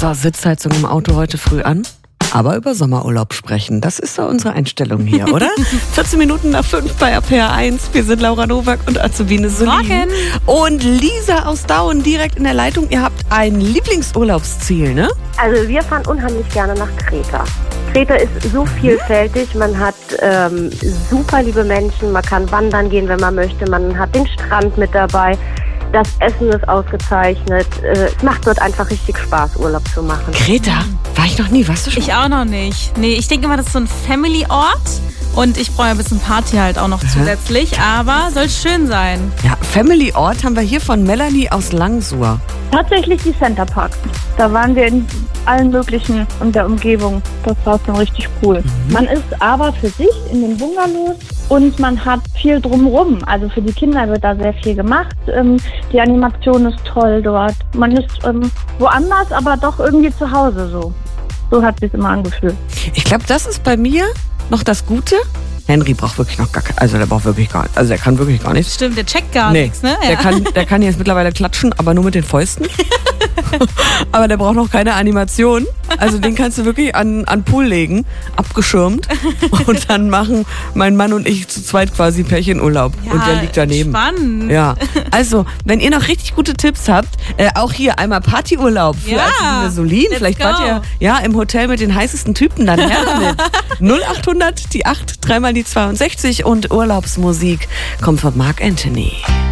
So, Sitzheizung im Auto heute früh an. Aber über Sommerurlaub sprechen, das ist so unsere Einstellung hier, oder? 14 Minuten nach 5 bei RPR 1. Wir sind Laura Nowak und Azubine Solin. Morgen. Und Lisa aus Dauen direkt in der Leitung. Ihr habt ein Lieblingsurlaubsziel, ne? Also wir fahren unheimlich gerne nach Kreta. Kreta ist so vielfältig, man hat super liebe Menschen, man kann wandern gehen, wenn man möchte, man hat den Strand mit dabei. Das Essen ist ausgezeichnet. Es macht dort einfach richtig Spaß, Urlaub zu machen. Kreta? War ich noch nie, warst du schon? Ich auch noch nicht. Nee, ich denke immer, das ist so ein Family-Ort. Und ich brauche ein bisschen Party halt auch noch zusätzlich. Aber soll schön sein. Ja, Family Ort haben wir hier von Melanie aus Langsur. Tatsächlich die Center Parks. Da waren wir in allen möglichen in der Umgebung. Das war schon richtig cool. Man ist aber für sich in den Bungalows und man hat viel drumherum. Also für die Kinder wird da sehr viel gemacht. Die Animation ist toll dort. Man ist woanders, aber doch irgendwie zu Hause so. So hat sich immer angefühlt. Ich glaube, das ist bei mir noch das Gute. Henry braucht wirklich noch gar also der braucht wirklich gar also der kann wirklich gar nichts. Stimmt, der checkt gar nichts, ne? Ja. Der kann jetzt mittlerweile klatschen, aber nur mit den Fäusten. Aber der braucht noch keine Animation. Also den kannst du wirklich an Pool legen, abgeschirmt. Und dann machen mein Mann und ich zu zweit quasi Pärchenurlaub. Ja, und der liegt daneben. Spannend. Ja, also wenn ihr noch richtig gute Tipps habt, auch hier einmal Partyurlaub für Azubine Solin. Vielleicht wart ihr ja im Hotel mit den heißesten Typen, dann her damit. 0800 die 8 3 mal die 62 und Urlaubsmusik kommt von Marc Anthony.